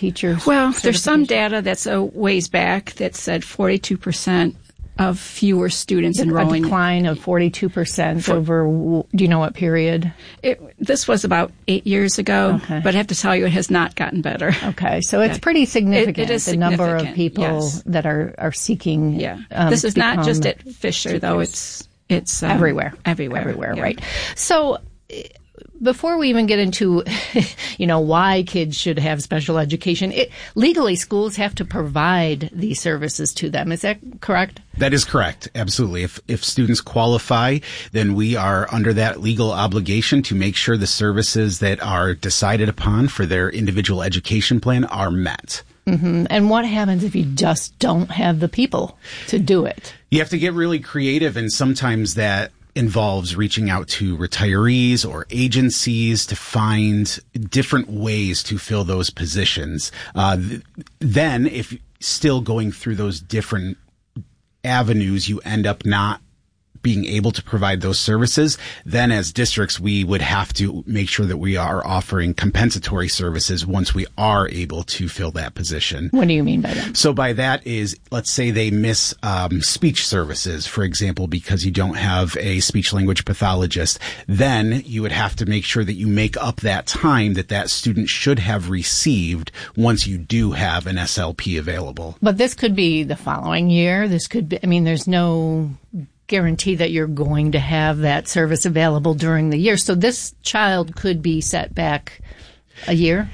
teachers? Well, there's some data that's a ways back that said 42% of fewer students enrolling. A decline of 42% over, do you know what period? This was about 8 years ago, Okay. but I have to tell you it has not gotten better. Okay, so it's pretty significant, It is the number of significant, people yes. that are seeking. Yeah. This is not just at Fisher, though. It's everywhere. Everywhere, yeah. Right. So before we even get into, why kids should have special education, legally schools have to provide these services to them. Is that correct? That is correct. Absolutely. If students qualify, then we are under that legal obligation to make sure the services that are decided upon for their individual education plan are met. Mm-hmm. And what happens if you just don't have the people to do it? You have to get really creative, and sometimes that involves reaching out to retirees or agencies to find different ways to fill those positions. Then, if still going through those different avenues, you end up not being able to provide those services, then as districts, we would have to make sure that we are offering compensatory services once we are able to fill that position. What do you mean by that? So by that is, let's say they miss speech services, for example, because you don't have a speech language pathologist. Then you would have to make sure that you make up that time that student should have received once you do have an SLP available. But this could be the following year. This could be, there's no guarantee that you're going to have that service available during the year. So this child could be set back a year?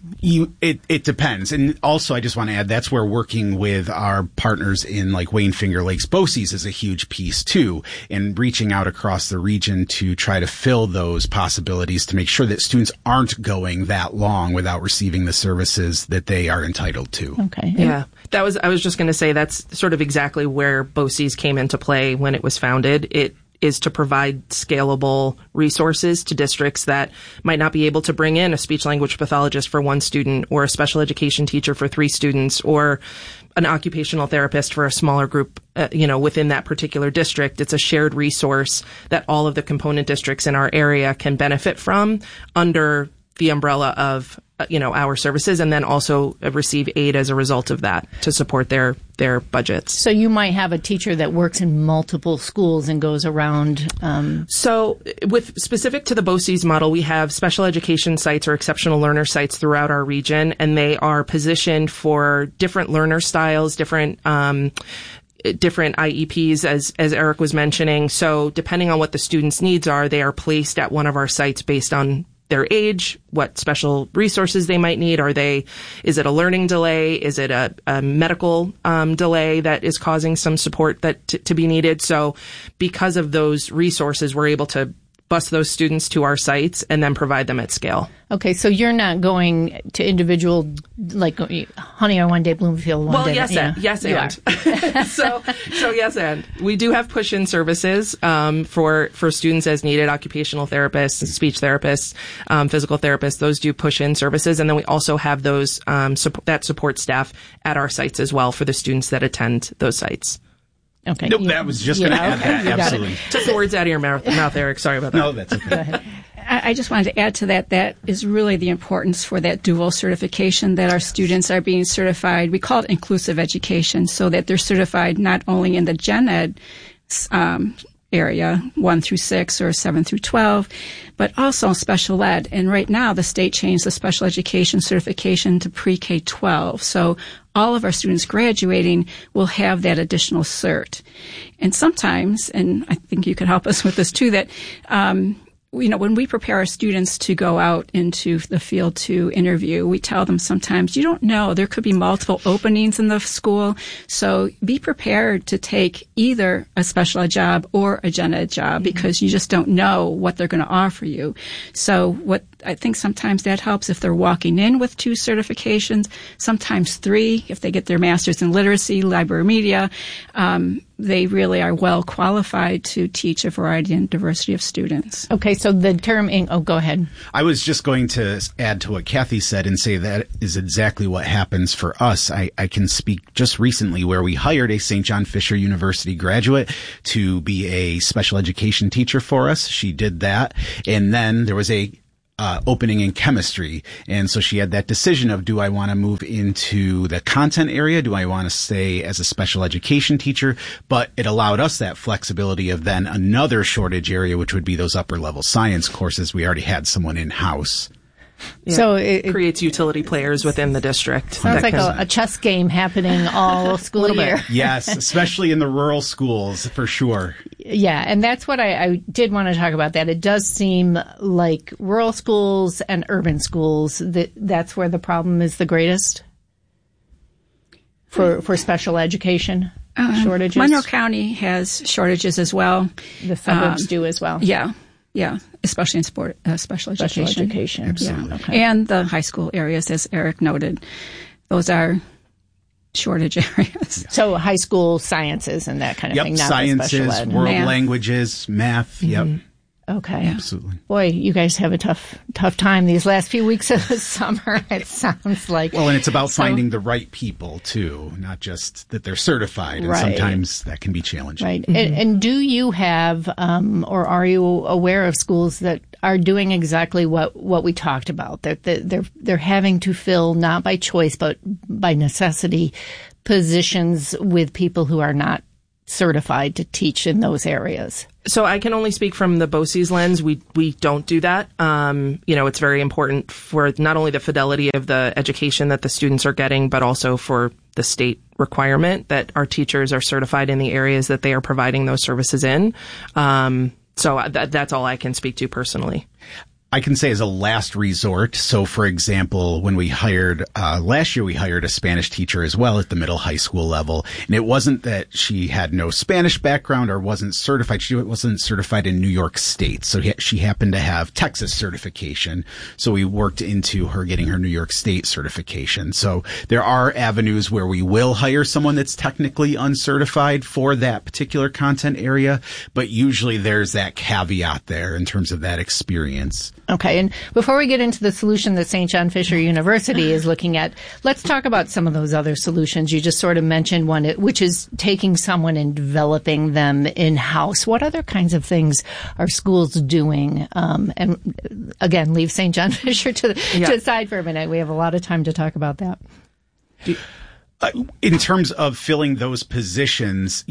It depends. And also, I just want to add, that's where working with our partners in like Wayne Finger Lakes BOCES is a huge piece too, and reaching out across the region to try to fill those possibilities to make sure that students aren't going that long without receiving the services that they are entitled to. Okay. Yeah. I was just going to say that's sort of exactly where BOCES came into play when it was founded. It is to provide scalable resources to districts that might not be able to bring in a speech language pathologist for one student, or a special education teacher for 3 students, or an occupational therapist for a smaller group, within that particular district. It's a shared resource that all of the component districts in our area can benefit from under the umbrella of our services, and then also receive aid as a result of that to support their budgets. So you might have a teacher that works in multiple schools and goes around. So with specific to the BOCES model, we have special education sites or exceptional learner sites throughout our region, and they are positioned for different learner styles, different IEPs, as Eric was mentioning. So depending on what the student's needs are, they are placed at one of our sites based on their age, what special resources they might need. Is it a learning delay? Is it a medical delay that is causing some support to be needed? So because of those resources, we're able to bus those students to our sites and then provide them at scale. Okay, so you're not going to individual, like Honey on one day, Bloomfield one day. Yes, and. So yes, and. We do have push-in services for students as needed, occupational therapists, speech therapists, physical therapists. Those do push-in services. And then we also have those that support staff at our sites as well for the students that attend those sites. Okay. Nope, that was just going to add that. Absolutely. Took the words out of your mouth, Eric. Sorry about that. No, that's okay. Go ahead. I just wanted to add to that. That is really the importance for that dual certification, that our students are being certified. We call it inclusive education, so that they're certified not only in the gen ed area, 1 through 6 or 7 through 12, but also special ed. And right now, the state changed the special education certification to pre-K 12. So all of our students graduating will have that additional cert. And sometimes, and I think you could help us with this too, that when we prepare our students to go out into the field to interview, we tell them sometimes, you don't know, there could be multiple openings in the school. So be prepared to take either a special ed job or a gen ed job, because you just don't know what they're going to offer you. So what I think sometimes that helps if they're walking in with 2 certifications, sometimes 3 if they get their master's in literacy, library media. They really are well qualified to teach a variety and diversity of students. Okay, so the term, go ahead. I was just going to add to what Kathy said and say that is exactly what happens for us. I can speak just recently where we hired a St. John Fisher University graduate to be a special education teacher for us. She did that. And then there was a opening in chemistry. And so she had that decision of, do I want to move into the content area? Do I want to stay as a special education teacher? But it allowed us that flexibility of then another shortage area, which would be those upper level science courses. We already had someone in-house. Yeah. So it creates utility players within the district. Sounds like a chess game happening all school year. Yes, especially in the rural schools, for sure. Yeah, and that's what I did want to talk about. That it does seem like rural schools and urban schools, that's where the problem is the greatest for special education shortages. Monroe County has shortages as well. The suburbs do as well. Yeah, especially in special education. Absolutely. Yeah. Okay. And the high school areas, as Eric noted, those are shortage areas. So high school sciences and that kind of thing. Not Sciences, special ed. world Math. languages, math. Mm-hmm. Yep. Okay. Yeah. Absolutely. Boy, you guys have a tough time these last few weeks of the summer, it sounds like. Well, and it's about finding the right people, too, not just that they're certified. And Right. sometimes that can be challenging. Right. And do you have, or are you aware of schools that are doing exactly what we talked about? They're having to fill, not by choice, but by necessity, positions with people who are not certified to teach in those areas? So I can only speak from the BOCES lens. We don't do that. It's very important for not only the fidelity of the education that the students are getting, but also for the state requirement that our teachers are certified in the areas that they are providing those services in. So that's all I can speak to personally. I can say as a last resort. So, for example, when we hired, last year we hired a Spanish teacher as well at the middle high school level. And it wasn't that she had no Spanish background or wasn't certified. She wasn't certified in New York State. So she happened to have Texas certification. So we worked into her getting her New York State certification. So there are avenues where we will hire someone that's technically uncertified for that particular content area. But usually there's that caveat there in terms of that experience. Okay, and before we get into the solution that St. John Fisher University is looking at, let's talk about some of those other solutions. You just sort of mentioned one, which is taking someone and developing them in-house. What other kinds of things are schools doing? And again, leave St. John Fisher to the side for a minute. We have a lot of time to talk about that. In terms of filling those positions,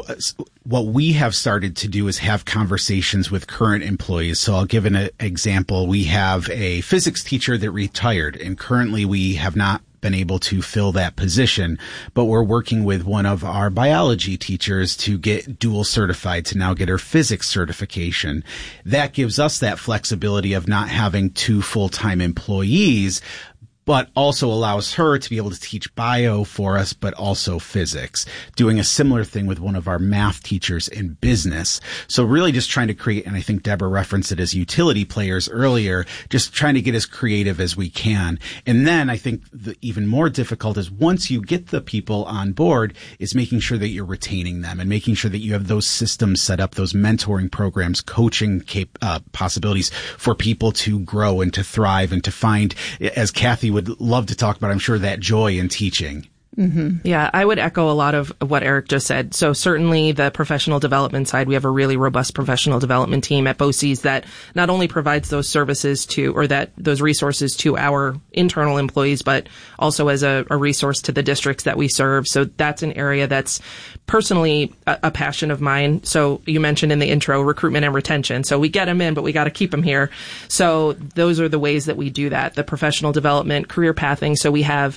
what we have started to do is have conversations with current employees. So I'll give an example. We have a physics teacher that retired, and currently we have not been able to fill that position, but we're working with one of our biology teachers to get dual certified to now get her physics certification. That gives us that flexibility of not having 2 full-time employees, but also allows her to be able to teach bio for us, but also physics. Doing a similar thing with one of our math teachers in business. So really just trying to create, and I think Deborah referenced it as utility players earlier, just trying to get as creative as we can. And then I think the even more difficult is once you get the people on board is making sure that you're retaining them and making sure that you have those systems set up, those mentoring programs, coaching possibilities for people to grow and to thrive and to find, as Kathy would love to talk about, I'm sure, that joy in teaching. Mm-hmm. Yeah, I would echo a lot of what Eric just said. So certainly the professional development side, we have a really robust professional development team at BOCES that not only provides those services those resources to our internal employees, but also as a resource to the districts that we serve. So that's an area that's personally a passion of mine. So you mentioned in the intro, recruitment and retention. So we get them in, but we got to keep them here. So those are the ways that we do that. The professional development, career pathing. So we have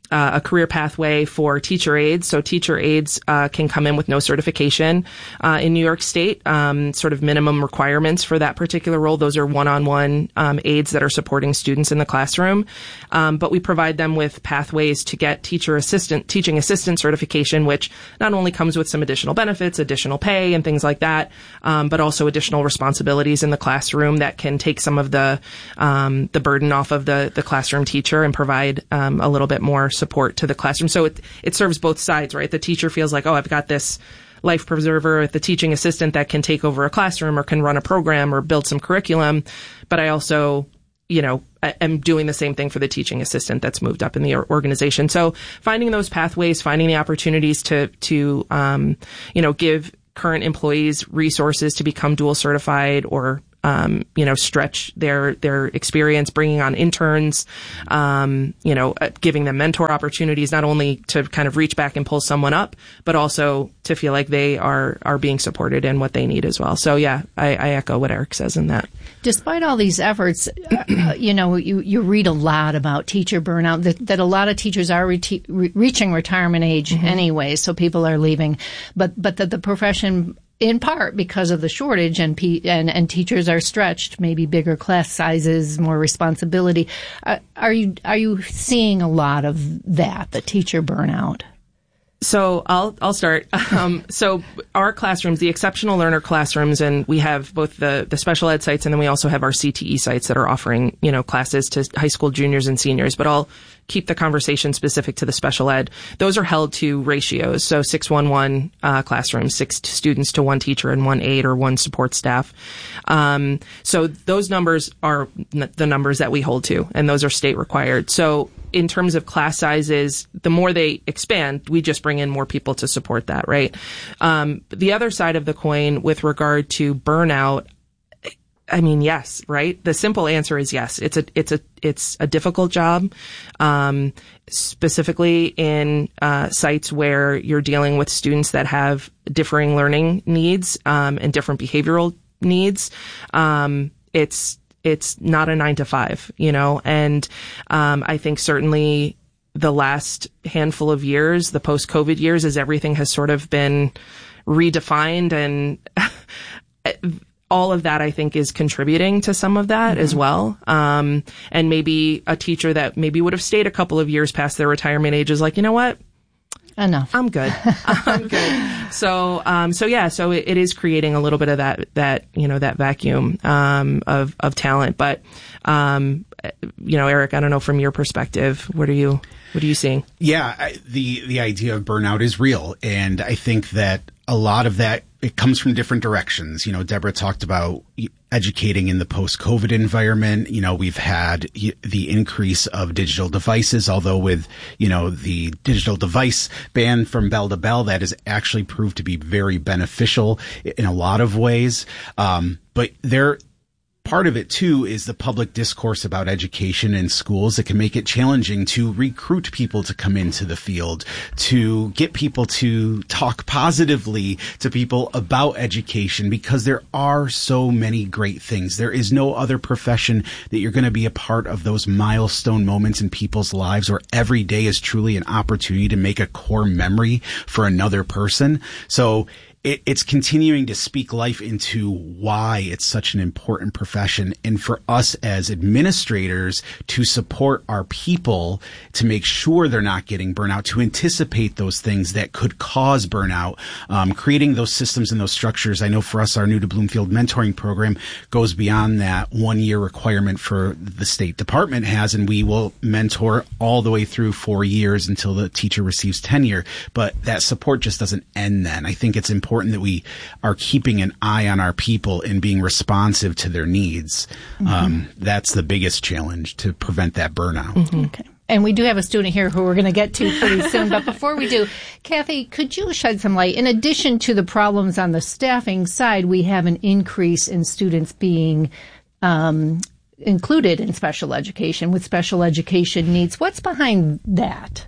a career pathway for teacher aides. So teacher aides can come in with no certification in New York State, sort of minimum requirements for that particular role. Those are one-on-one aides that are supporting students in the classroom. But we provide them with pathways to get teaching assistant certification, which not only comes with some additional benefits, additional pay and things like that, but also additional responsibilities in the classroom that can take some of the burden off of the classroom teacher and provide a little bit more support to the classroom. So it serves both sides, right? The teacher feels like, oh, I've got this life preserver, the teaching assistant that can take over a classroom or can run a program or build some curriculum. But I also, am doing the same thing for the teaching assistant that's moved up in the organization. So finding those pathways, finding the opportunities to give current employees resources to become dual certified or stretch their experience, bringing on interns, giving them mentor opportunities, not only to kind of reach back and pull someone up, but also to feel like they are being supported in what they need as well. So yeah, I echo what Eric says in that. Despite all these efforts, you read a lot about teacher burnout, that a lot of teachers are reaching retirement age anyway, so people are leaving, but that the profession, in part because of the shortage and teachers are stretched, maybe bigger class sizes, more responsibility. Are you seeing a lot of that, the teacher burnout? So I'll start. So our classrooms, the exceptional learner classrooms, and we have both the special ed sites, and then we also have our CTE sites that are offering, classes to high school juniors and seniors, but I'll keep the conversation specific to the special ed. Those are held to ratios. So 6-1-1 classrooms, 6 students to 1 teacher and 1 aide or 1 support staff. So those numbers are the numbers that we hold to, and those are state required. So in terms of class sizes, the more they expand, we just bring in more people to support that, right? The other side of the coin with regard to burnout, I mean, yes, right? The simple answer is yes. It's a difficult job, specifically in sites where you're dealing with students that have differing learning needs and different behavioral needs. It's not a 9 to 5, and I think certainly the last handful of years, the post-COVID years, as everything has sort of been redefined, and all of that, I think, is contributing to some of that as well. And maybe a teacher that maybe would have stayed a couple of years past their retirement age is like, you know what? Enough. I'm good. I'm good. So it is creating a little bit of that vacuum, of talent. But, Eric, I don't know, from your perspective, what are you seeing? Yeah, the idea of burnout is real. And I think that a lot of that, it comes from different directions. Deborah talked about educating in the post-COVID environment. We've had the increase of digital devices, although with, the digital device ban from bell to bell, that has actually proved to be very beneficial in a lot of ways. But part of it, too, is the public discourse about education in schools that can make it challenging to recruit people to come into the field, to get people to talk positively to people about education, because there are so many great things. There is no other profession that you're going to be a part of those milestone moments in people's lives where every day is truly an opportunity to make a core memory for another person. So it's continuing to speak life into why it's such an important profession, and for us as administrators to support our people to make sure they're not getting burnout, to anticipate those things that could cause burnout, creating those systems and those structures. I know for us, our New to Bloomfield mentoring program goes beyond that 1-year requirement for the State Department has, and we will mentor all the way through 4 years until the teacher receives tenure. But that support just doesn't end then. I think it's important that we are keeping an eye on our people and being responsive to their needs. That's the biggest challenge, to prevent that burnout. Okay. And we do have a student here who we're going to get to pretty soon. But before we do, Kathy, could you shed some light? In addition to the problems on the staffing side, we have an increase in students being included in special education with special education needs. What's behind that?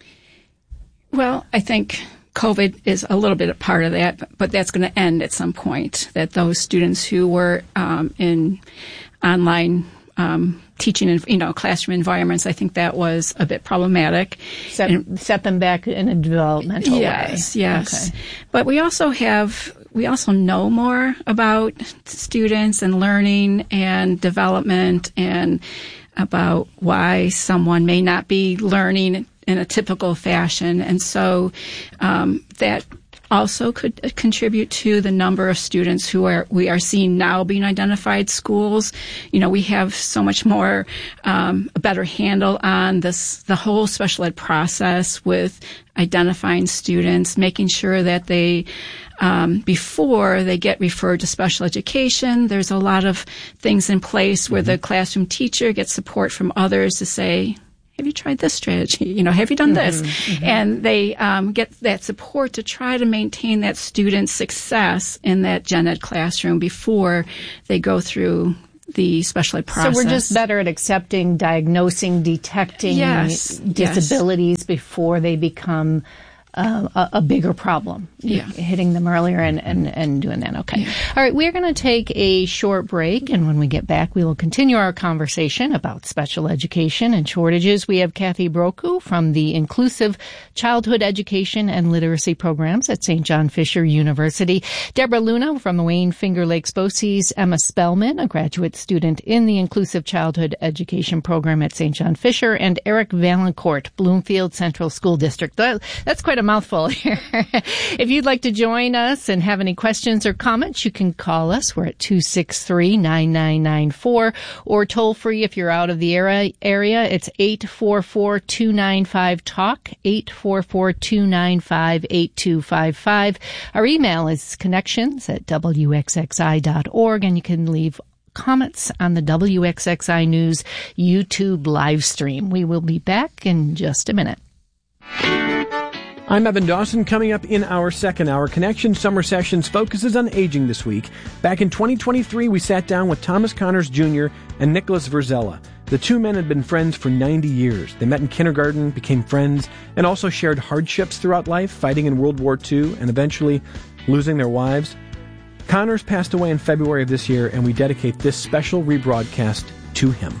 Well, I think COVID is a little bit a part of that, but that's going to end at some point, that those students who were in online teaching in classroom environments, I think that was a bit problematic. Set them back in a developmental way. Yes. Okay. But we also know more about students and learning and development, and about why someone may not be learning in a typical fashion. And so that also could contribute to the number of students we are seeing now being identified schools. We have so much more, a better handle on the whole special ed process with identifying students, making sure that they, before they get referred to special education, there's a lot of things in place where the classroom teacher gets support from others to say, have you tried this strategy? Have you done this? And they get that support to try to maintain that student's success in that gen ed classroom before they go through the special ed process. So we're just better at accepting, diagnosing, detecting disabilities before they become a bigger problem. Hitting them earlier and doing that. Okay. Yeah. All right. We're going to take a short break, and when we get back, we will continue our conversation about special education and shortages. We have Kathy Broku from the Inclusive Childhood Education and Literacy Programs at St. John Fisher University, Deborah Luna from the Wayne Finger Lakes BOCES, Emma Spellman, a graduate student in the Inclusive Childhood Education Program at St. John Fisher, and Eric Valancourt, Bloomfield Central School District. That's quite a mouthful here. If you'd like to join us and have any questions or comments, you can call us. We're at 263-9994 or toll free if you're out of the area. It's 844-295-TALK, 844-295-8255. Our email is connections@wxxi.org, and you can leave comments on the WXXI News YouTube live stream. We will be back in just a minute. I'm Evan Dawson. Coming up in our second hour, Connection Summer Sessions focuses on aging this week. Back in 2023, we sat down with Thomas Connors Jr. and Nicholas Verzella. The two men had been friends for 90 years. They met in kindergarten, became friends, and also shared hardships throughout life, fighting in World War II and eventually losing their wives. Connors passed away in February of this year, and we dedicate this special rebroadcast to him.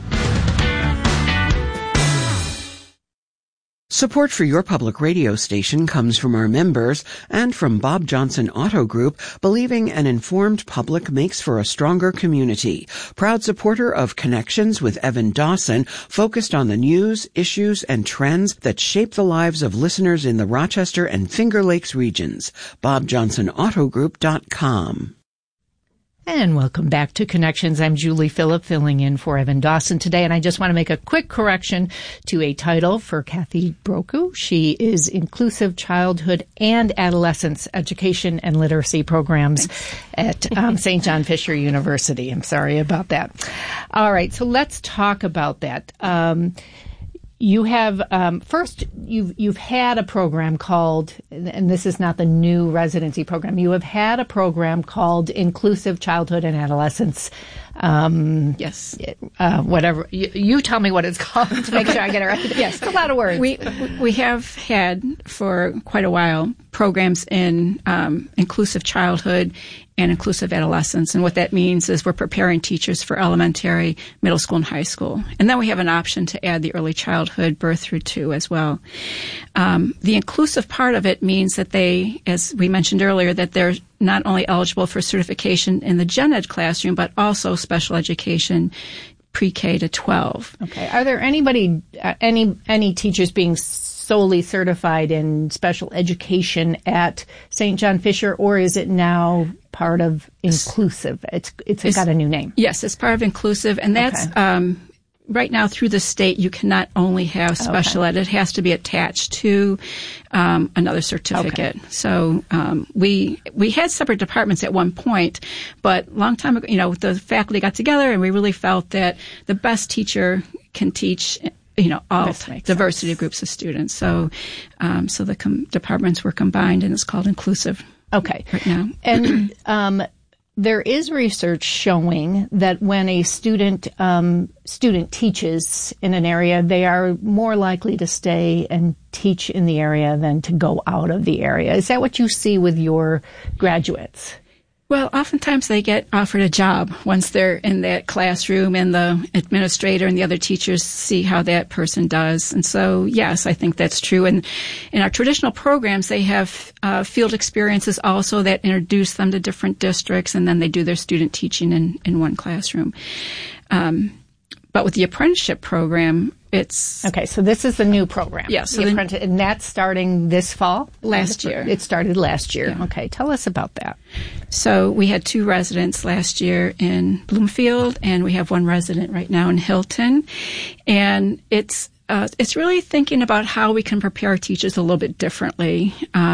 Support for your public radio station comes from our members and from Bob Johnson Auto Group, believing an informed public makes for a stronger community. Proud supporter of Connections with Evan Dawson, focused on the news, issues, and trends that shape the lives of listeners in the Rochester and Finger Lakes regions. BobJohnsonAutoGroup.com. And welcome back to Connections. I'm Julie Phillip, filling in for Evan Dawson today. And I just want to make a quick correction to a title for Kathy Broku. She is Inclusive Childhood and Adolescence Education and Literacy Programs at St. John Fisher University. I'm sorry about that. All right, so let's talk about that. You have first. You've had a program called, and this is not the new residency program. You have had a program called Inclusive Childhood and Adolescence. Yes. Whatever. You tell me what it's called to make sure I get it right. Yes. It's a lot of words. We have had for quite a while programs in inclusive childhood and inclusive adolescence. And what that means is we're preparing teachers for elementary, middle school, and high school. And then we have an option to add the early childhood, birth through 2 as well. The inclusive part of it means that they, as we mentioned earlier, that they're not only eligible for certification in the gen ed classroom, but also special education pre-K to 12. Okay. Are there any teachers being solely certified in special education at St. John Fisher, or is it now part of Inclusive? It's got a new name. Yes, it's part of Inclusive, and that's right now through the state. You cannot only have special ed; it has to be attached to another certificate. Okay. So we had separate departments at one point, but long time ago, the faculty got together, and we really felt that the best teacher can teach all diversity of groups of students. So, the departments were combined, and it's called Inclusive. Okay. Right now. And there is research showing that when a student teaches in an area, they are more likely to stay and teach in the area than to go out of the area. Is that what you see with your graduates? Well, oftentimes they get offered a job once they're in that classroom, and the administrator and the other teachers see how that person does. And so, yes, I think that's true. And in our traditional programs, they have field experiences also that introduce them to different districts, and then they do their student teaching in one classroom. But with the apprenticeship program, it's... Okay, so this is the new program. Yes. Yeah, and that's starting this fall? Last year. It started last year. Yeah. Okay, tell us about that. So we had 2 residents last year in Bloomfield, and we have 1 resident right now in Hilton. And it's really thinking about how we can prepare teachers a little bit differently.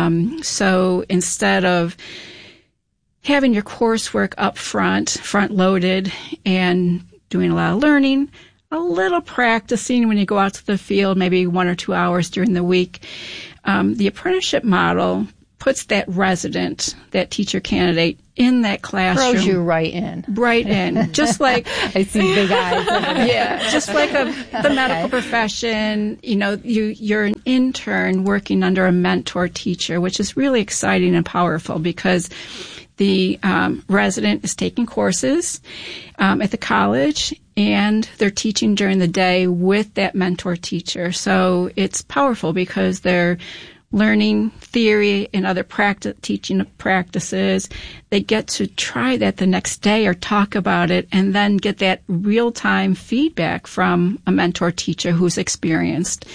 So instead of having your coursework up front-loaded, and doing a lot of learning, a little practicing when you go out to the field, maybe 1 or 2 hours during the week. The apprenticeship model puts that resident, that teacher candidate, in that classroom. Throws you right in. Right in. Just like... I see big eyes. Yeah, just like the medical profession, you're an intern working under a mentor teacher, which is really exciting and powerful because the resident is taking courses at the college, and they're teaching during the day with that mentor teacher. So it's powerful because they're learning theory and other teaching practices. They get to try that the next day or talk about it and then get that real-time feedback from a mentor teacher who's experienced.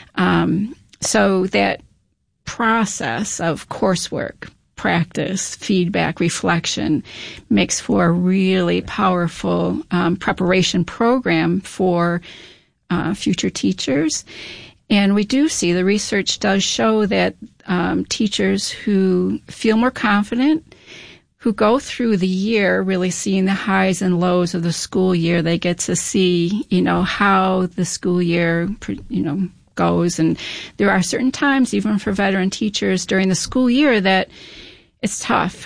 So that process of coursework, practice, feedback, reflection makes for a really powerful preparation program for future teachers. And we do see, the research does show that teachers who feel more confident, who go through the year really seeing the highs and lows of the school year, they get to see, how the school year, goes. And there are certain times, even for veteran teachers during the school year, that it's tough.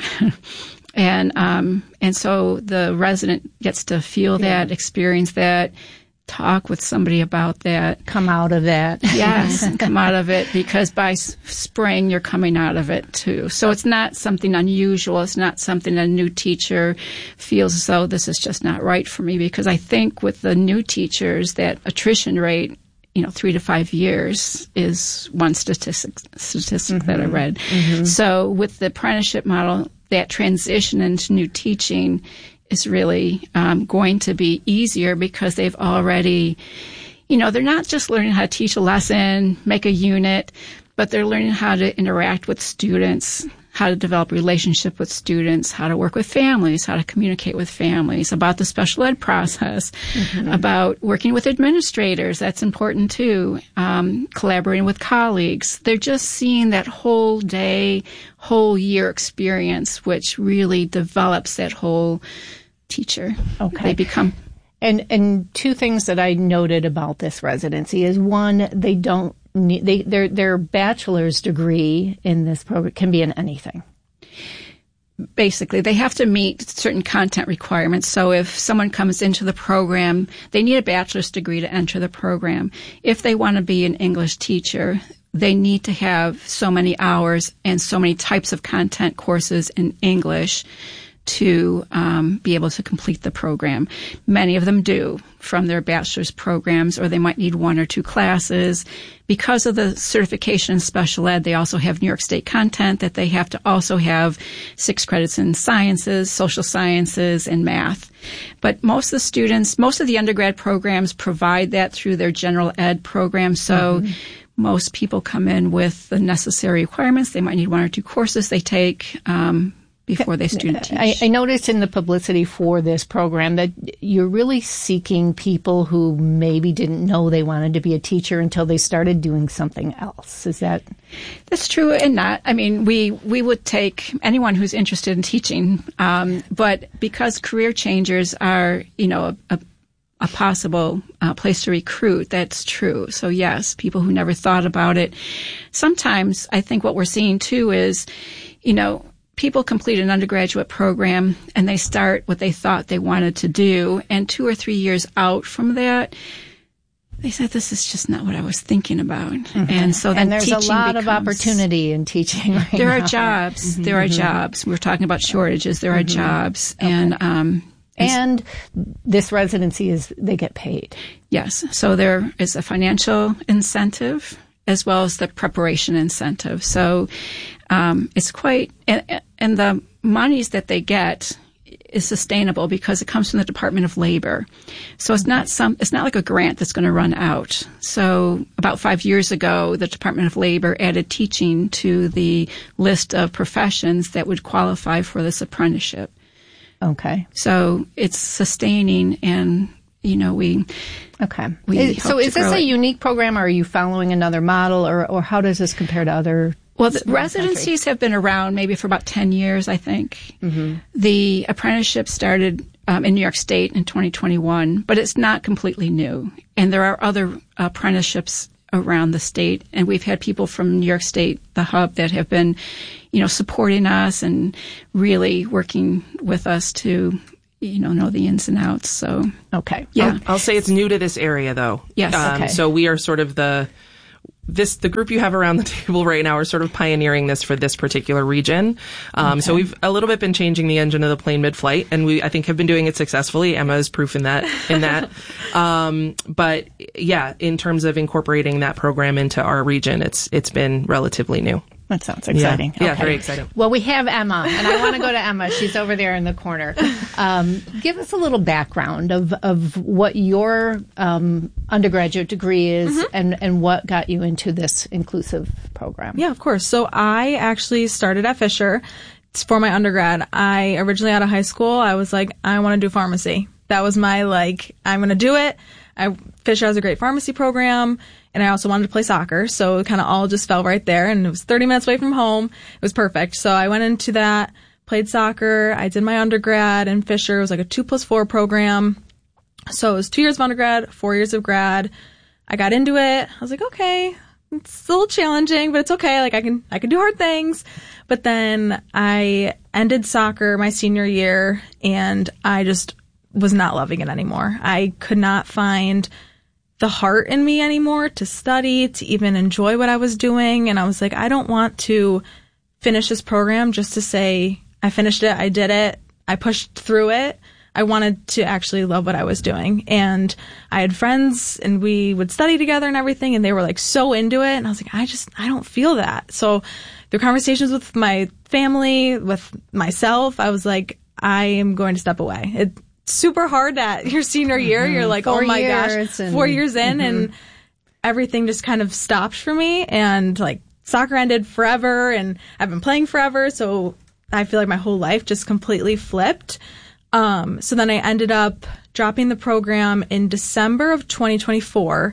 And so the resident gets to feel that, experience that, talk with somebody about that. Come out of that. Yes, come out of it, because by spring you're coming out of it too. So it's not something unusual. It's not something a new teacher feels as though this is just not right for me, because I think with the new teachers, that attrition rate, 3 to 5 years is one statistic that I read. Mm-hmm. So with the apprenticeship model, that transition into new teaching is really going to be easier, because they've already, they're not just learning how to teach a lesson, make a unit, but they're learning how to interact with students, how to develop relationship with students, how to work with families, how to communicate with families, about the special ed process, about working with administrators. That's important too. Collaborating with colleagues. They're just seeing that whole day, whole year experience, which really develops that whole teacher. Okay. They become... And two things that I noted about this residency is, one, they don't need, their bachelor's degree in this program can be in anything. Basically, they have to meet certain content requirements. So if someone comes into the program, they need a bachelor's degree to enter the program. If they want to be an English teacher, they need to have so many hours and so many types of content courses in English to be able to complete the program. Many of them do from their bachelor's programs, or they might need 1 or 2 classes. Because of the certification in special ed, they also have New York State content that they have to also have 6 credits in sciences, social sciences, and math. But most of the undergrad programs provide that through their general ed program. So most people come in with the necessary requirements. They might need 1 or 2 courses they take before they student teach. I noticed in the publicity for this program that you're really seeking people who maybe didn't know they wanted to be a teacher until they started doing something else. Is that? That's true and not. I mean, we would take anyone who's interested in teaching, but because career changers are, a possible place to recruit, that's true. So yes, people who never thought about it. Sometimes I think what we're seeing too is, people complete an undergraduate program and they start what they thought they wanted to do, and 2 or 3 years out from that, they said, this is just not what I was thinking about. And so then there's a lot of opportunity in teaching right now. There are jobs. There are jobs. We're talking about shortages. There are jobs. Okay. And this residency they get paid. Yes. So there is a financial incentive as well as the preparation incentive. So it's quite, and the monies that they get is sustainable because it comes from the Department of Labor. So it's not like a grant that's going to run out. So about 5 years ago, the Department of Labor added teaching to the list of professions that would qualify for this apprenticeship. Okay. So it's sustaining, and Okay. So is this a unique program, or are you following another model, or how does this compare to other? Well, the residencies have been around maybe for about 10 years, I think. The apprenticeship started in New York State in 2021, but it's not completely new. And there are other apprenticeships around the state, and we've had people from New York State, the hub, that have been, supporting us and really working with us to, know the ins and outs. So, okay. Yeah. I'll say it's new to this area, though. Yes. Okay. So we are sort of the group you have around the table right now are sort of pioneering this for this particular region. So we've a little bit been changing the engine of the plane mid-flight, and I think have been doing it successfully. Emma is proof in that. But yeah, in terms of incorporating that program into our region, it's been relatively new. That sounds exciting. Yeah, Okay. Very exciting. Well, we have Emma, and I want to go to Emma. She's over there in the corner. Give us a little background of what your undergraduate degree is and what got you into this inclusive program. Yeah, of course. So I actually started at Fisher for my undergrad. I originally out of high school, I was like, I want to do pharmacy. That was my I'm going to do it. Fisher has a great pharmacy program, and I also wanted to play soccer, so it kind of all just fell right there, and it was 30 minutes away from home. It was perfect. So I went into that, played soccer. I did my undergrad in Fisher. It was like a 2+4 program. So it was 2 years of undergrad, 4 years of grad. I got into it. I was like, okay, it's a little challenging, but it's okay. I can do hard things. But then I ended soccer my senior year, and I just was not loving it anymore. I could not find the heart in me anymore to study, to even enjoy what I was doing. And I was like, I don't want to finish this program just to say I finished it, I did it, I pushed through it. I wanted to actually love what I was doing. And I had friends, and we would study together and everything, and they were so into it. And I was like, I don't feel that. So through conversations with my family, with myself, I was like, I am going to step away. It's super hard at your senior year. You're like, oh my gosh, 4 years in, and everything just kind of stopped for me. And soccer ended forever, and I've been playing forever. So I feel like my whole life just completely flipped. So then I ended up dropping the program in December of 2024,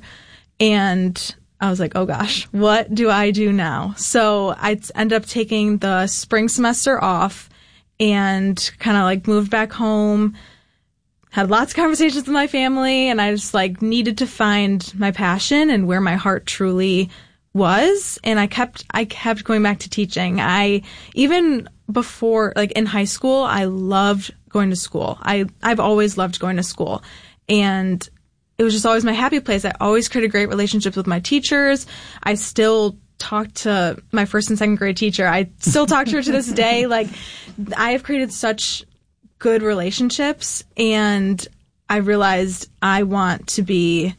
and I was like, oh gosh, what do I do now? So I ended up taking the spring semester off and kind of moved back home, had lots of conversations with my family, and I just needed to find my passion and where my heart truly was. And I kept going back to teaching. Even before, in high school, I loved going to school. I've always loved going to school, and it was just always my happy place. I always created great relationships with my teachers. I still talk to my first and second grade teacher. I still talk to her to this day. I have created such good relationships, and I realized I want to be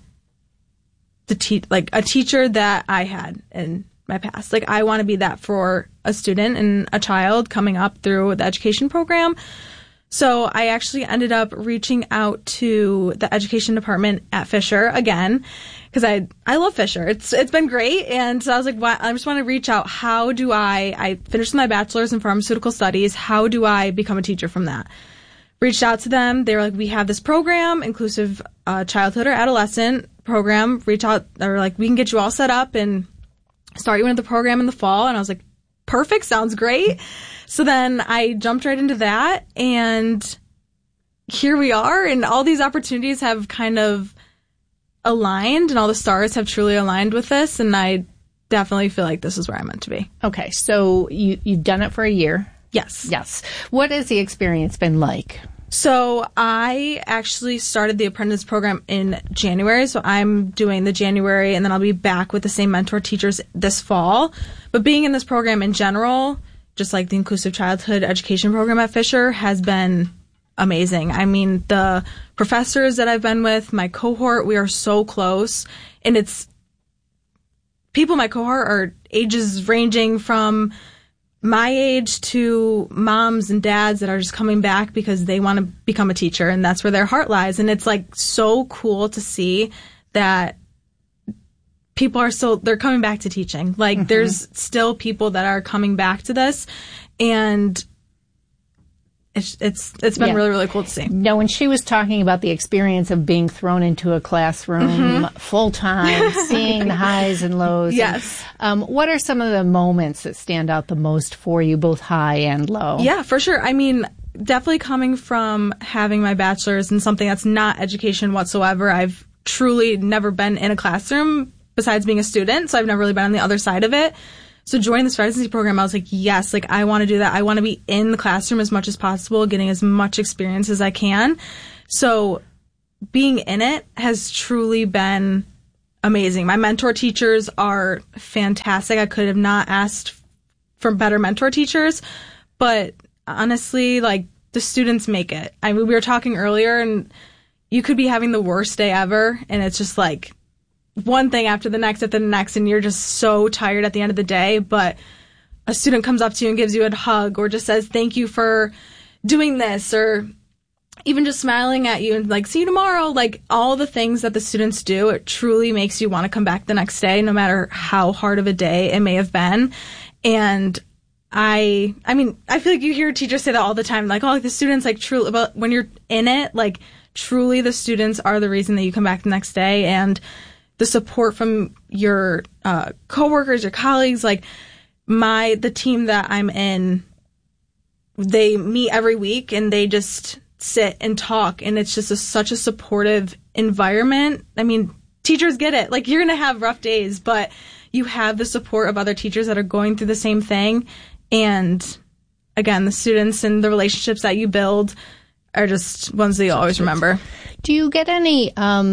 a teacher that I had in my past. I want to be that for a student and a child coming up through the education program. So I actually ended up reaching out to the education department at Fisher again, because I love Fisher. It's been great. And so I was like, I just want to reach out. How do I finished my bachelor's in pharmaceutical studies. How do I become a teacher from that? Reached out to them. They were like, we have this program, inclusive childhood or adolescent program. Reach out. They were like, we can get you all set up and start you into the program in the fall. And I was like, perfect. Sounds great. So then I jumped right into that, and here we are. And all these opportunities have kind of aligned, and all the stars have truly aligned with this. And I definitely feel like this is where I'm meant to be. Okay. So you've done it for a year. Yes. Yes. What has the experience been like? So I actually started the apprentice program in January. So I'm doing the January, and then I'll be back with the same mentor teachers this fall. But being in this program in general, just the inclusive childhood education program at Fisher, has been amazing. I mean, the professors that I've been with, my cohort, we are so close. And it's people in my cohort are ages ranging from my age to moms and dads that are just coming back because they want to become a teacher, and that's where their heart lies. And it's so cool to see that people are they're coming back to teaching. There's still people that are coming back to this, and it's been really, really cool to see. Now, when she was talking about the experience of being thrown into a classroom full time, seeing the highs and lows. Yes. What are some of the moments that stand out the most for you, both high and low? Yeah, for sure. I mean, definitely coming from having my bachelor's in something that's not education whatsoever. I've truly never been in a classroom besides being a student, so I've never really been on the other side of it. So joining this residency program, I was like, yes, like I want to do that. I want to be in the classroom as much as possible, getting as much experience as I can. So being in it has truly been amazing. My mentor teachers are fantastic. I could have not asked for better mentor teachers, but honestly, like the students make it. I mean, we were talking earlier and you could be having the worst day ever and it's just like one thing after the next, and you're just so tired at the end of the day, but a student comes up to you and gives you a hug or just says, thank you for doing this, or even just smiling at you and like, see you tomorrow. Like all the things that the students do, it truly makes you want to come back the next day, no matter how hard of a day it may have been. And I mean, I feel like you hear teachers say that all the time, like, oh, the students like truly, but when you're in it, like truly the students are the reason that you come back the next day. And the support from your coworkers, your colleagues, like the team that I'm in, they meet every week and they just sit and talk, and it's just such a supportive environment. I mean, teachers get it. Like you're going to have rough days, but you have the support of other teachers that are going through the same thing. And again, the students and the relationships that you build are just ones that you always remember. Do you get any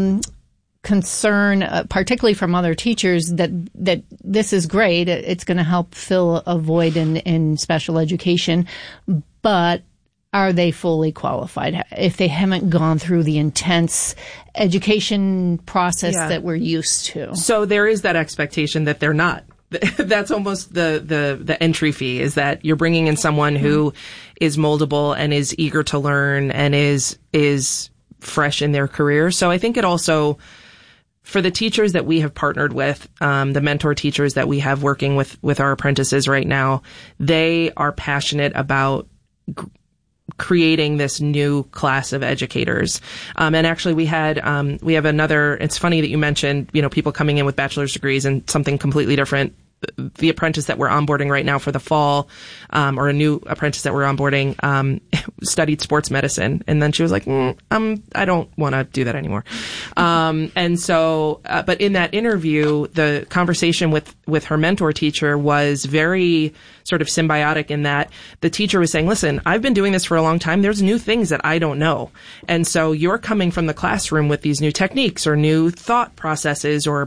concern, particularly from other teachers, that this is great, it's going to help fill a void in special education, but are they fully qualified if they haven't gone through the intense education process that we're used to? So there is that expectation that they're not. That's almost the entry fee, is that you're bringing in someone who is moldable and is eager to learn and is fresh in their career. So I think it also, for the teachers that we have partnered with, the mentor teachers that we have working with our apprentices right now, they are passionate about creating this new class of educators. And actually we have another, it's funny that you mentioned, people coming in with bachelor's degrees and something completely different. The apprentice that we're onboarding right now for the fall, or a new apprentice that we're onboarding, studied sports medicine. And then she was like, I don't want to do that anymore. And so, but in that interview, the conversation with her mentor teacher was very sort of symbiotic, in that the teacher was saying, listen, I've been doing this for a long time. There's new things that I don't know. And so you're coming from the classroom with these new techniques or new thought processes or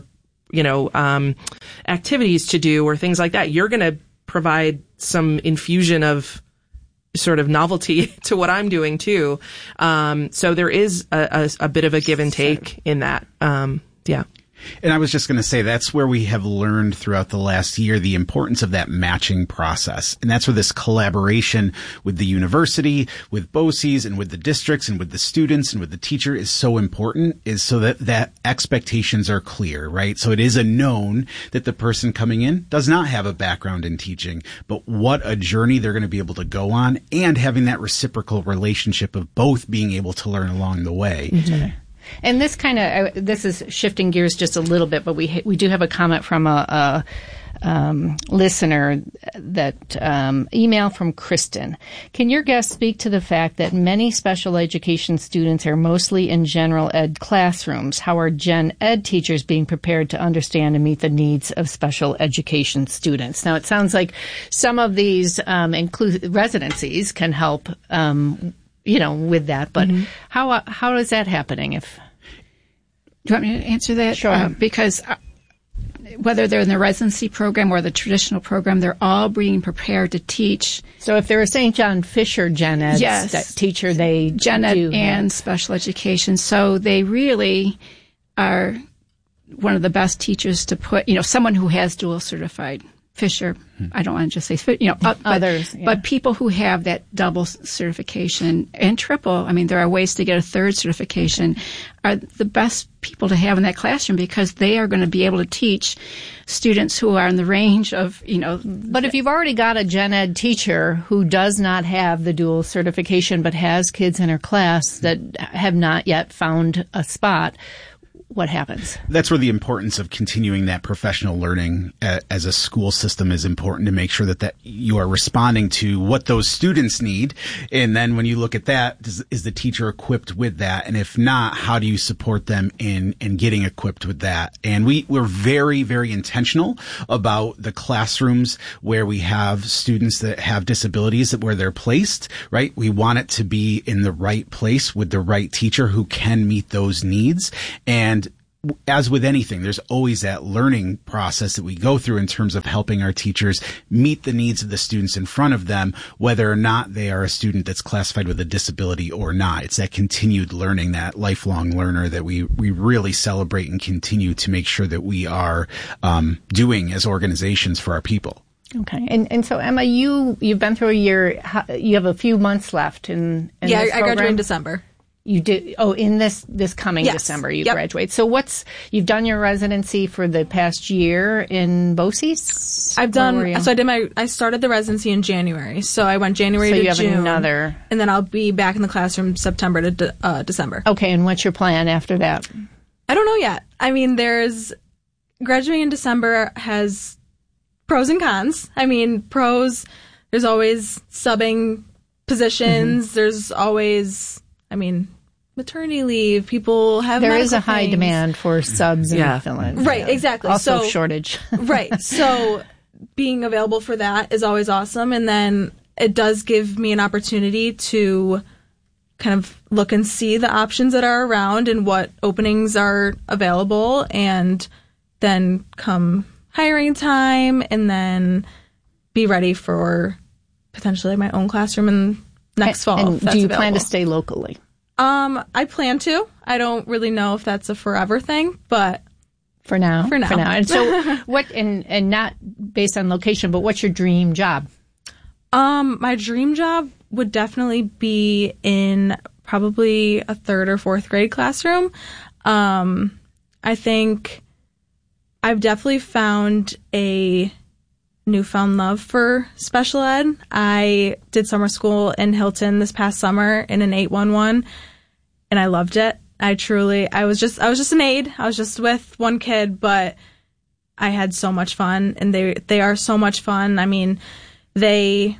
activities to do or things like that. You're going to provide some infusion of sort of novelty to what I'm doing too. So there is a bit of a give and take in that. Yeah. And I was just going to say, that's where we have learned throughout the last year the importance of that matching process. And that's where this collaboration with the university, with BOCES, and with the districts, and with the students, and with the teacher is so important, is so that expectations are clear, right? So it is a known that the person coming in does not have a background in teaching, but what a journey they're going to be able to go on, and having that reciprocal relationship of both being able to learn along the way. Mm-hmm. And this this is shifting gears just a little bit, but we do have a comment from a listener, that email from Kristen. Can your guest speak to the fact that many special education students are mostly in general ed classrooms? How are gen ed teachers being prepared to understand and meet the needs of special education students? Now, it sounds like some of these residencies can help with that, but how is that happening? Do you want me to answer that? Sure. Because whether they're in the residency program or the traditional program, they're all being prepared to teach. So if they're a St. John Fisher gen ed teacher, they gen ed and special education. So they really are one of the best teachers to put, someone who has dual certified Fisher. I don't want to just say, others, but people who have that double certification and triple, I mean, there are ways to get a third certification, are the best people to have in that classroom, because they are going to be able to teach students who are in the range of, But if you've already got a gen ed teacher who does not have the dual certification but has kids in her class that have not yet found a spot, what happens? That's where the importance of continuing that professional learning as a school system is important, to make sure that you are responding to what those students need. And then when you look at that, is the teacher equipped with that? And if not, how do you support them in getting equipped with that? And we're very, very intentional about the classrooms where we have students that have disabilities, where they're placed, right? We want it to be in the right place with the right teacher who can meet those needs. And as with anything, there's always that learning process that we go through in terms of helping our teachers meet the needs of the students in front of them, whether or not they are a student that's classified with a disability or not. It's that continued learning, that lifelong learner that we really celebrate and continue to make sure that we are doing as organizations for our people. Okay. And so, Emma, you've been through a year. You have a few months left in this program. I graduated in December. You did. Oh, in this coming December, you graduate. So you've done your residency for the past year in BOCES? I started the residency in January. So I went January to June. So you have another. And then I'll be back in the classroom September to December. Okay. And what's your plan after that? I don't know yet. I mean, graduating in December has pros and cons. I mean, pros, there's always subbing positions. Mm-hmm. There's always, maternity leave. People have There is a high demand for subs and fill-ins. Right, exactly. Also shortage. Right. So being available for that is always awesome. And then it does give me an opportunity to kind of look and see the options that are around and what openings are available, and then come hiring time, and then be ready for potentially my own classroom in next fall. And do you plan to stay locally? I plan to. I don't really know if that's a forever thing, but for now. And so and not based on location, but what's your dream job? My dream job would definitely be in probably a 3rd or 4th grade classroom. I think I've definitely found a newfound love for special ed. I did summer school in Hilton this past summer in an 811, and I loved it. I was just an aide. I was just with one kid, but I had so much fun, and they are so much fun. I mean, they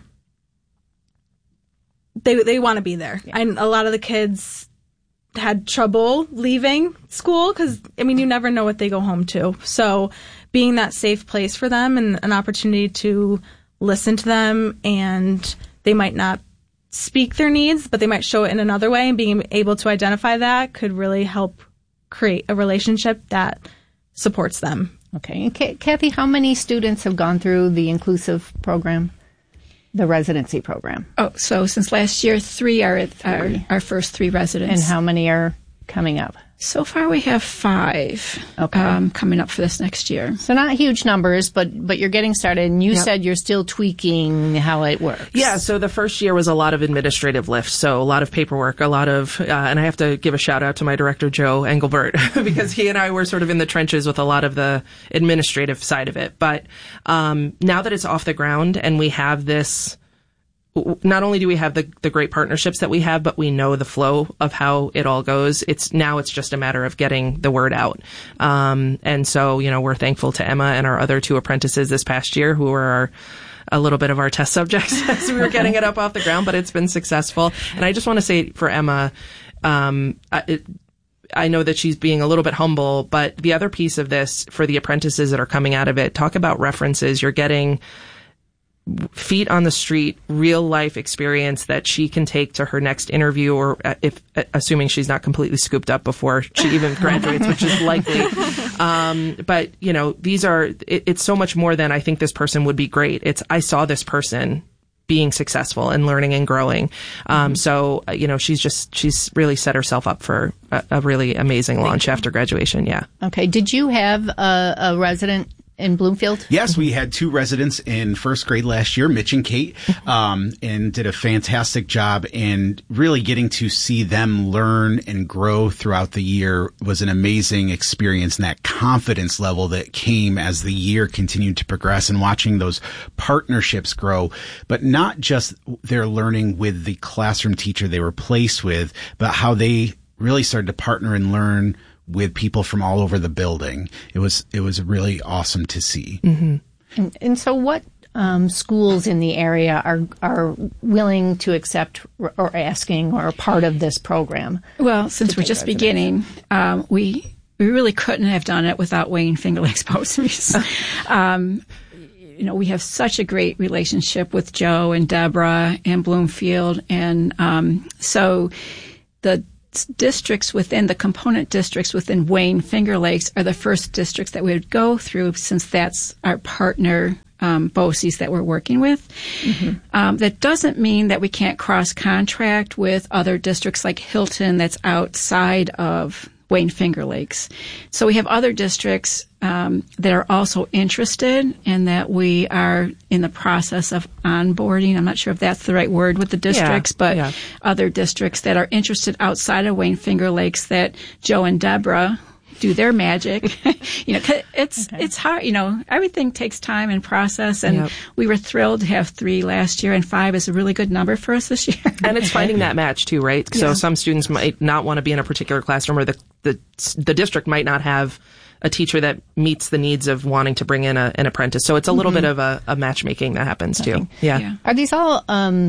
want to be there. Yeah. A lot of the kids had trouble leaving school because, you never know what they go home to. So being that safe place for them and an opportunity to listen to them, and they might not speak their needs, but they might show it in another way, and being able to identify that could really help create a relationship that supports them. Okay. And Kathy, how many students have gone through the inclusive program? The residency program. Oh, so since last year, 3 are our first 3 residents. And how many are coming up? So far, we have 5 coming up for this next year. So not huge numbers, but you're getting started. And you said you're still tweaking how it works. Yeah, so the first year was a lot of administrative lift. So a lot of paperwork, a lot of, and I have to give a shout out to my director, Joe Engelbert, because he and I were sort of in the trenches with a lot of the administrative side of it. But now that it's off the ground and we have this, not only do we have the great partnerships that we have, but we know the flow of how it all goes. It's just a matter of getting the word out. And so, we're thankful to Emma and our other 2 apprentices this past year who were a little bit of our test subjects as we were getting it up off the ground, but it's been successful. And I just want to say for Emma, I know that she's being a little bit humble, but the other piece of this for the apprentices that are coming out of it, talk about references. You're getting feet on the street, real life experience that she can take to her next interview, or if assuming she's not completely scooped up before she even graduates, which is likely. But it's so much more than I think this person would be great. It's I saw this person being successful and learning and growing. So she's really set herself up for a really amazing launch after graduation. Yeah. Okay. Did you have a resident in Bloomfield? Yes, we had 2 residents in 1st grade last year, Mitch and Kate, and did a fantastic job. And really getting to see them learn and grow throughout the year was an amazing experience, and that confidence level that came as the year continued to progress, and watching those partnerships grow. But not just their learning with the classroom teacher they were placed with, but how they really started to partner and learn with people from all over the building. It was really awesome to see. Mm-hmm. And so what schools in the area are willing to accept or asking or a part of this program? Well, since we're just beginning, we really couldn't have done it without Wayne Finger Lakes BOCES. We have such a great relationship with Joe and Deborah and Bloomfield, and so the districts within the component districts within Wayne Finger Lakes are the first districts that we would go through, since that's our partner BOCES that we're working with. Mm-hmm. That doesn't mean that we can't cross-contract with other districts like Hilton that's outside of Wayne Finger Lakes. So we have other districts that are also interested and that we are in the process of onboarding. I'm not sure if that's the right word with the districts, but other districts that are interested outside of Wayne Finger Lakes that Joe and Deborah do their magic. 'Cause it's hard. Everything takes time and process, and we were thrilled to have 3 last year, and 5 is a really good number for us this year. And it's finding that match too, right? Yeah. So some students might not want to be in a particular classroom, or the district might not have a teacher that meets the needs of wanting to bring in an apprentice. So it's a little bit of a matchmaking that happens too. Yeah. Are these all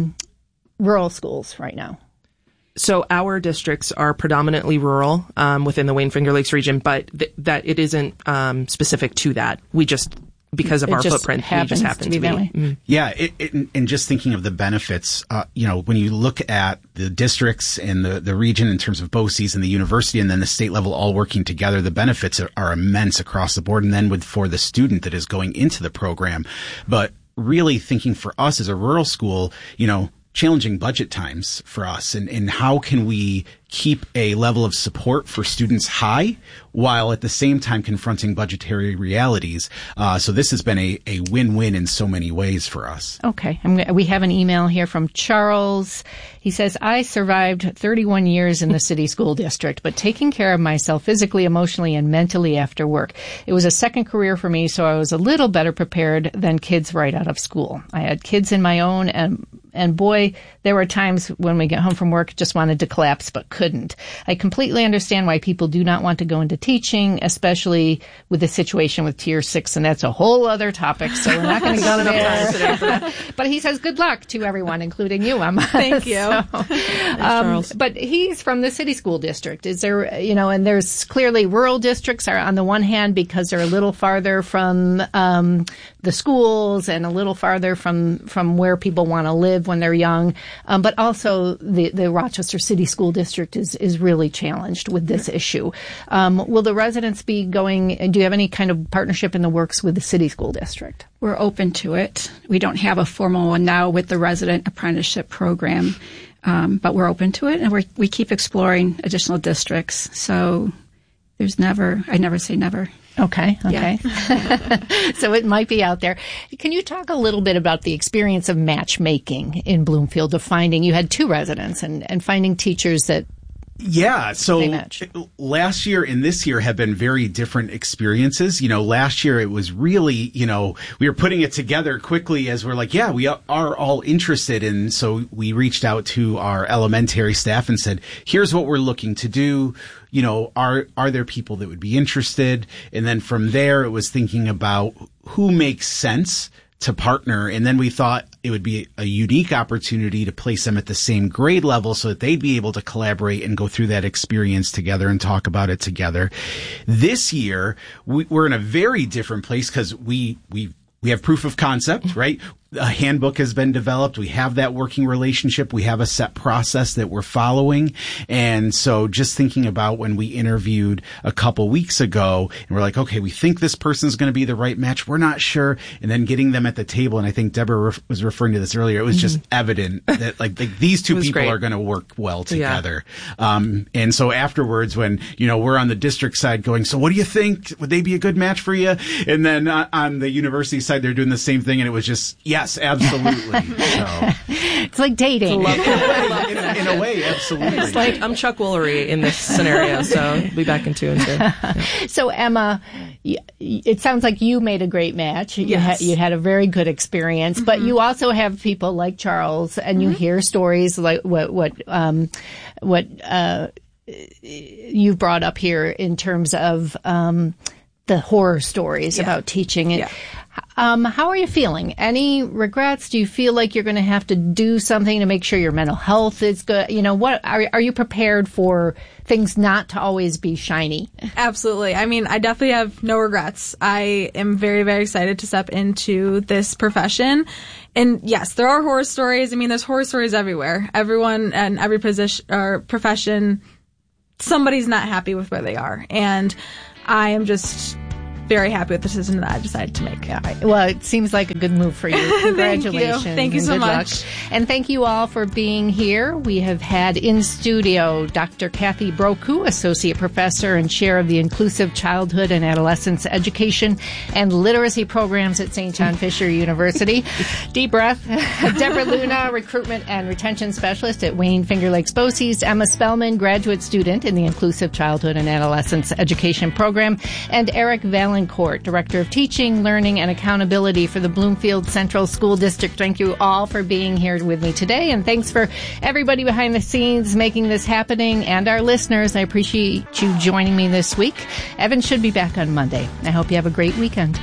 rural schools right now? So our districts are predominantly rural within the Wayne Finger Lakes region, but that it isn't specific to that. We just, because of our footprint, we just happen to be. Mm-hmm. Yeah, and just thinking of the benefits, when you look at the districts and the region in terms of BOCES and the university and then the state level all working together, the benefits are immense across the board. And then for the student that is going into the program, but really thinking for us as a rural school, challenging budget times for us, and how can we keep a level of support for students high while at the same time confronting budgetary realities. So this has been a win-win in so many ways for us. Okay. We have an email here from Charles. He says, I survived 31 years in the city school district, but taking care of myself physically, emotionally, and mentally after work. It was a second career for me, so I was a little better prepared than kids right out of school. I had kids in my own, and boy, there were times when we get home from work just wanted to collapse but couldn't. I completely understand why people do not want to go into teaching, especially with the situation with Tier 6, and that's a whole other topic, so we're not going to go there. But he says good luck to everyone, including you, Emma. Thank you. Thanks, but he's from the city school district. Is there, and there's clearly rural districts are on the one hand because they're a little farther from the schools and a little farther from where people want to live when they're young. But also the Rochester City School District is really challenged with this issue. Will the residents be going, do you have any kind of partnership in the works with the City School District? We're open to it. We don't have a formal one now with the resident apprenticeship program, but we're open to it, and we keep exploring additional districts. So I never say never. Okay. Yeah. So it might be out there. Can you talk a little bit about the experience of matchmaking in Bloomfield, of finding, you had 2 residents and finding teachers that Yeah, so last year and this year have been very different experiences. Last year it was really, we were putting it together quickly as we're like, yeah, we are all interested. And so we reached out to our elementary staff and said, here's what we're looking to do. Are there people that would be interested? And then from there, it was thinking about who makes sense to partner. And then we thought it would be a unique opportunity to place them at the same grade level so that they'd be able to collaborate and go through that experience together and talk about it together. This year, we're in a very different place because we have proof of concept, right? A handbook has been developed. We have that working relationship. We have a set process that we're following. And so just thinking about when we interviewed a couple weeks ago and we're like, okay, we think this person's going to be the right match. We're not sure. And then getting them at the table. And I think Deborah was referring to this earlier. It was just evident that like these two people are going to work well together. Yeah. And so afterwards when, we're on the district side going, so what do you think? Would they be a good match for you? And then on the university side, they're doing the same thing. And it was just, yes, absolutely. So. It's like dating. In a way, absolutely. It's like I'm Chuck Woolery in this scenario, so I'll be back in 2 and 2. Yeah. So Emma, it sounds like you made a great match. Yes. You had a very good experience, but you also have people like Charles, and you hear stories like what you've brought up here in terms of the horror stories about teaching. Yeah. How are you feeling? Any regrets? Do you feel like you're going to have to do something to make sure your mental health is good? You know, what are you prepared for things not to always be shiny? Absolutely. I mean, I definitely have no regrets. I am very, very excited to step into this profession. And yes, there are horror stories. I mean, there's horror stories everywhere. Everyone and every position or profession, somebody's not happy with where they are. And I am just very happy with the decision that I decided to make. Yeah. Well, it seems like a good move for you. Congratulations. Thank you so much. Luck. And thank you all for being here. We have had in studio Dr. Kathy Broku, Associate Professor and Chair of the Inclusive Childhood and Adolescence Education and Literacy Programs at St. John Fisher University. Deep breath. Deborah Luna, Recruitment and Retention Specialist at Wayne Finger Lakes BOCES. Emma Spellman, Graduate Student in the Inclusive Childhood and Adolescence Education Program. And Eric Valencourt, Director of Teaching, Learning, and Accountability for the Bloomfield Central School District. Thank you all for being here with me today, and thanks for everybody behind the scenes making this happening, and our listeners. I appreciate you joining me this week. Evan should be back on Monday. I hope you have a great weekend.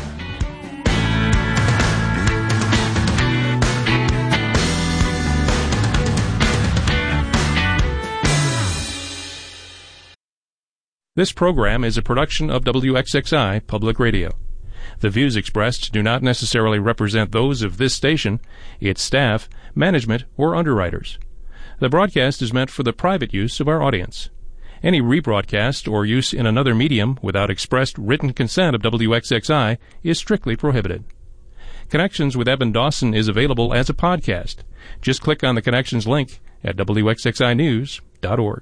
This program is a production of WXXI Public Radio. The views expressed do not necessarily represent those of this station, its staff, management, or underwriters. The broadcast is meant for the private use of our audience. Any rebroadcast or use in another medium without expressed written consent of WXXI is strictly prohibited. Connections with Evan Dawson is available as a podcast. Just click on the Connections link at WXXInews.org.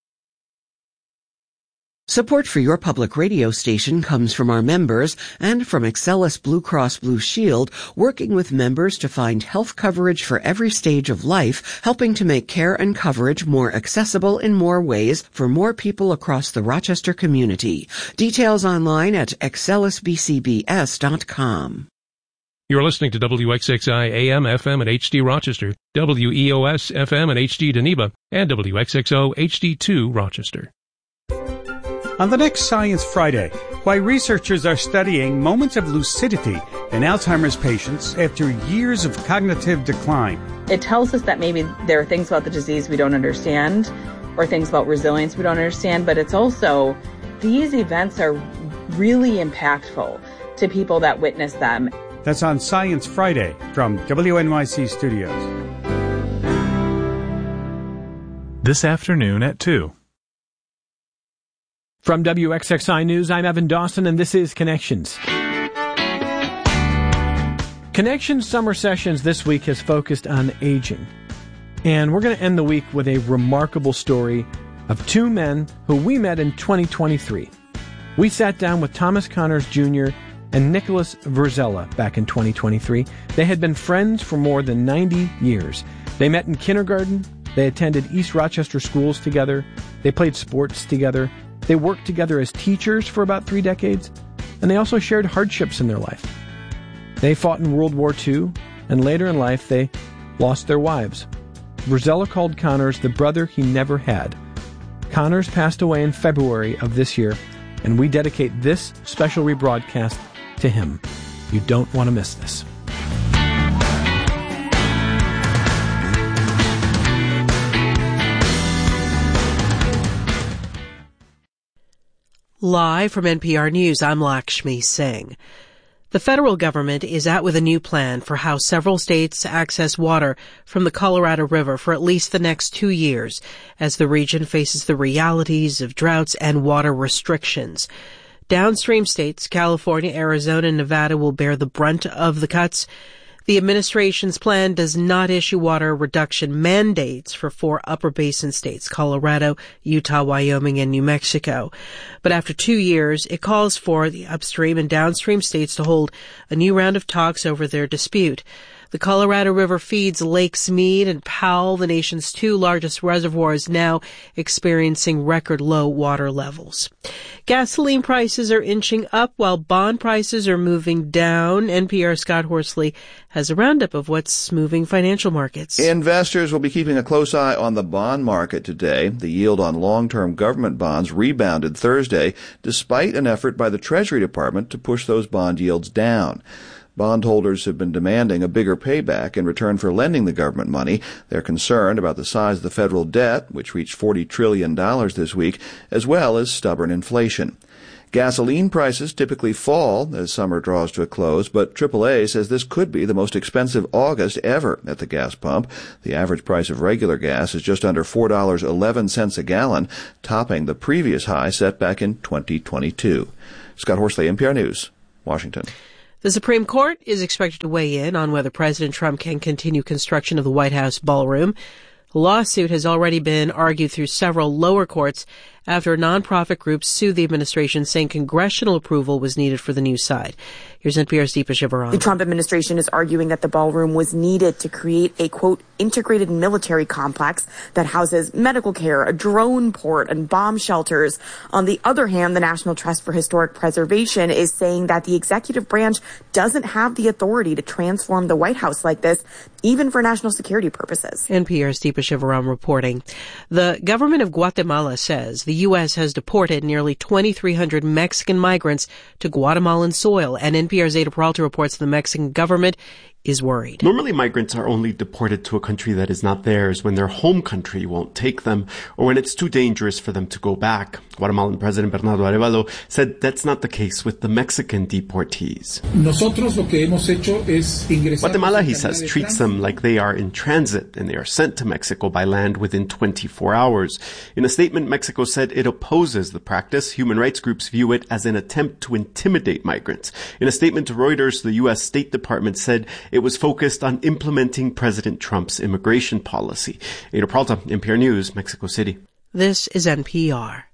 Support for your public radio station comes from our members and from Excellus Blue Cross Blue Shield, working with members to find health coverage for every stage of life, helping to make care and coverage more accessible in more ways for more people across the Rochester community. Details online at excellusbcbs.com. You're listening to WXXI AM, FM, and HD Rochester, WEOS FM and HD Geneva, and WXXO HD2 Rochester. On the next Science Friday, why researchers are studying moments of lucidity in Alzheimer's patients after years of cognitive decline. It tells us that maybe there are things about the disease we don't understand or things about resilience we don't understand, but it's also these events are really impactful to people that witness them. That's on Science Friday from WNYC Studios. This afternoon at 2. From WXXI News, I'm Evan Dawson, and this is Connections. Connections Summer Sessions this week has focused on aging. And we're going to end the week with a remarkable story of two men who we met in 2023. We sat down with Thomas Connors Jr. and Nicholas Verzella back in 2023. They had been friends for more than 90 years. They met in kindergarten. They attended East Rochester schools together. They played sports together. They worked together as teachers for about 3 decades, and they also shared hardships in their life. They fought in World War II, and later in life they lost their wives. Verzella called Connors the brother he never had. Connors passed away in February of this year, and we dedicate this special rebroadcast to him. You don't want to miss this. Live from NPR News, I'm Lakshmi Singh. The federal government is out with a new plan for how several states access water from the Colorado River for at least the next 2 years as the region faces the realities of droughts and water restrictions. Downstream states, California, Arizona, and Nevada, will bear the brunt of the cuts. The administration's plan does not issue water reduction mandates for 4 upper basin states, Colorado, Utah, Wyoming, and New Mexico. But after 2 years, it calls for the upstream and downstream states to hold a new round of talks over their dispute. The Colorado River feeds Lakes Mead and Powell, the nation's two largest reservoirs, now experiencing record low water levels. Gasoline prices are inching up while bond prices are moving down. NPR's Scott Horsley has a roundup of what's moving financial markets. Investors will be keeping a close eye on the bond market today. The yield on long-term government bonds rebounded Thursday, despite an effort by the Treasury Department to push those bond yields down. Bondholders have been demanding a bigger payback in return for lending the government money. They're concerned about the size of the federal debt, which reached $40 trillion this week, as well as stubborn inflation. Gasoline prices typically fall as summer draws to a close, but AAA says this could be the most expensive August ever at the gas pump. The average price of regular gas is just under $4.11 a gallon, topping the previous high set back in 2022. Scott Horsley, NPR News, Washington. The Supreme Court is expected to weigh in on whether President Trump can continue construction of the White House ballroom. A lawsuit has already been argued through several lower courts after nonprofit groups sued the administration, saying congressional approval was needed for the new side. Here's NPR's Deepa Shivaram. The Trump administration is arguing that the ballroom was needed to create a, quote, integrated military complex that houses medical care, a drone port, and bomb shelters. On the other hand, the National Trust for Historic Preservation is saying that the executive branch doesn't have the authority to transform the White House like this, even for national security purposes. NPR's Deepa Shivaram reporting. The government of Guatemala says the U.S. has deported nearly 2,300 Mexican migrants to Guatemalan soil, and NPR's Ada Peralta reports the Mexican government is worried. Normally, migrants are only deported to a country that is not theirs when their home country won't take them or when it's too dangerous for them to go back. Guatemalan President Bernardo Arévalo said that's not the case with the Mexican deportees. Guatemala, he says, treats them like they are in transit and they are sent to Mexico by land within 24 hours. In a statement, Mexico said it opposes the practice. Human rights groups view it as an attempt to intimidate migrants. In a statement to Reuters, the U.S. State Department said it was focused on implementing President Trump's immigration policy. Ada Peralta, NPR News, Mexico City. This is NPR.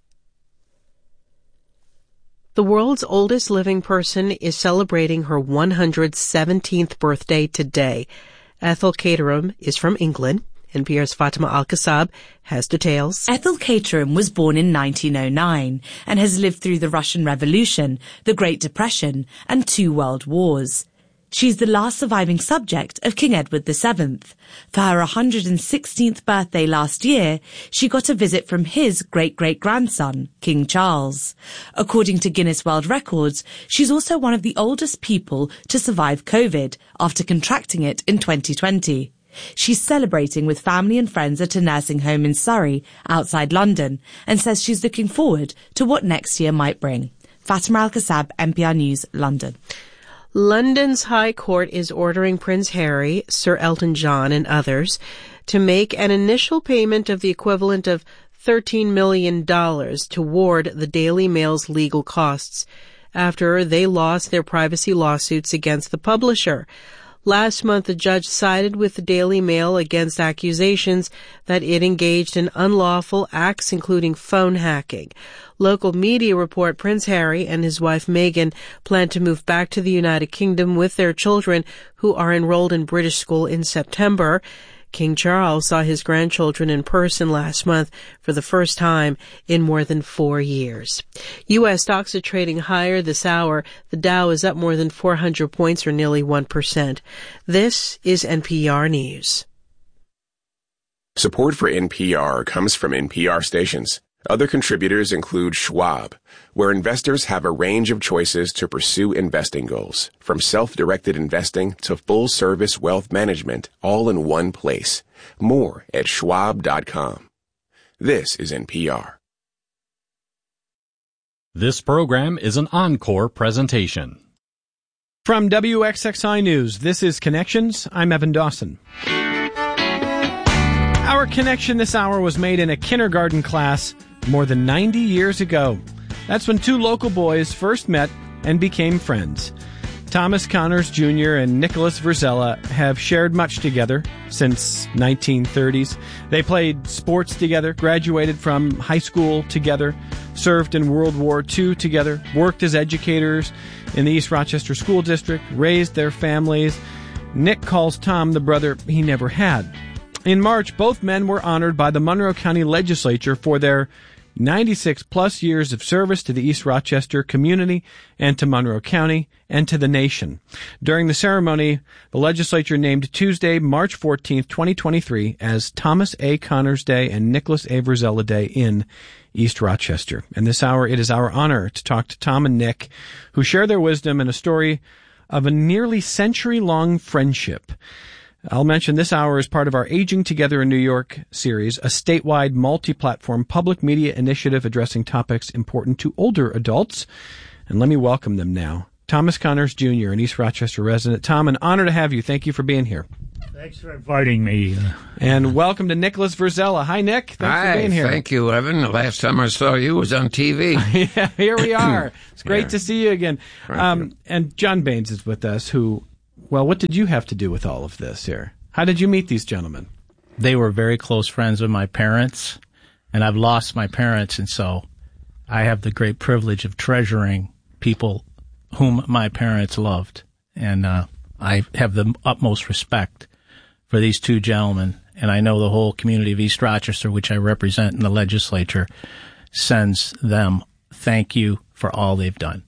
The world's oldest living person is celebrating her 117th birthday today. Ethel Caterham is from England. NPR's Fatima Al-Kassab has details. Ethel Caterham was born in 1909 and has lived through the Russian Revolution, the Great Depression, and 2 world wars. She's the last surviving subject of King Edward VII. For her 116th birthday last year, she got a visit from his great-great-grandson, King Charles. According to Guinness World Records, she's also one of the oldest people to survive COVID after contracting it in 2020. She's celebrating with family and friends at a nursing home in Surrey, outside London, and says she's looking forward to what next year might bring. Fatima Al-Kassab, NPR News, London. London's High Court is ordering Prince Harry, Sir Elton John, and others to make an initial payment of the equivalent of $13 million toward the Daily Mail's legal costs after they lost their privacy lawsuits against the publisher. Last month, the judge sided with the Daily Mail against accusations that it engaged in unlawful acts, including phone hacking. Local media report Prince Harry and his wife Meghan plan to move back to the United Kingdom with their children, who are enrolled in British school in September. King Charles saw his grandchildren in person last month for the first time in more than 4 years. U.S. stocks are trading higher this hour. The Dow is up more than 400 points, or nearly 1%. This is NPR News. Support for NPR comes from NPR stations. Other contributors include Schwab, where investors have a range of choices to pursue investing goals, from self-directed investing to full-service wealth management, all in one place. More at schwab.com. This is NPR. This program is an encore presentation. From WXXI News, this is Connections. I'm Evan Dawson. Our connection this hour was made in a kindergarten class more than 90 years ago. That's when 2 local boys first met and became friends. Thomas Connors Jr. and Nicholas Verzella have shared much together since 1930s. They played sports together, graduated from high school together, served in World War II together, worked as educators in the East Rochester School District, raised their families, Nick calls Tom the brother he never had. In March, both men were honored by the Monroe County Legislature for their 96-plus years of service to the East Rochester community and to Monroe County and to the nation. During the ceremony, the legislature named Tuesday, March 14, 2023, as Thomas A. Connors Day and Nicholas A. Verzella Day in East Rochester. And this hour, it is our honor to talk to Tom and Nick, who share their wisdom and a story of a nearly century-long friendship. I'll mention this hour is part of our Aging Together in New York series, a statewide multi-platform public media initiative addressing topics important to older adults. And let me welcome them now. Thomas Connors Jr., an East Rochester resident. Tom, an honor to have you. Thank you for being here. Thanks for inviting me. And welcome to Nicholas Verzella. Hi, Nick. Thanks for being here. Thank you, Evan. The last time I saw you was on TV. Yeah, here we are. It's great to see you again. And John Baines is with us, who... Well, what did you have to do with all of this here? How did you meet these gentlemen? They were very close friends with my parents, and I've lost my parents, and so I have the great privilege of treasuring people whom my parents loved. And I have the utmost respect for these two gentlemen, and I know the whole community of East Rochester, which I represent in the legislature, sends them thank you for all they've done.